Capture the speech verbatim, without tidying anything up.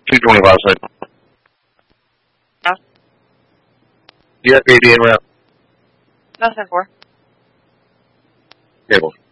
two twenty-five seconds. Huh? You have K D in route? Nothing for. Cable.